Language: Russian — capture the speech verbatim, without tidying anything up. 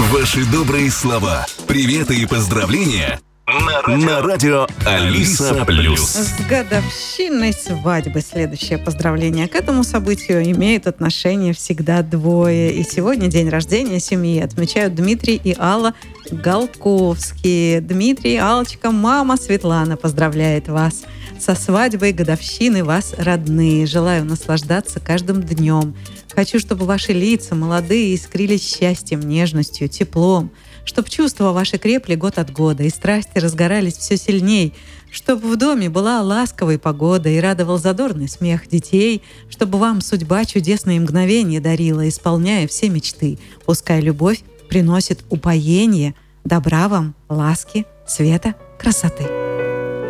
Ваши добрые слова, приветы и поздравления на радио, на радио Алиса Плюс. С годовщиной свадьбы следующее поздравление к этому событию имеют отношение всегда двое. И сегодня день рождения семьи отмечают Дмитрий и Алла Голковские. Дмитрий, Аллочка, мама Светлана поздравляет вас со свадьбой, годовщины вас, родные. Желаю наслаждаться каждым днем. Хочу, чтобы ваши лица молодые искрились счастьем, нежностью, теплом, чтобы чувства ваши крепли год от года и страсти разгорались все сильней, чтобы в доме была ласковая погода и радовал задорный смех детей, чтобы вам судьба чудесные мгновения дарила, исполняя все мечты. Пускай любовь приносит упоение, добра вам, ласки, света, красоты.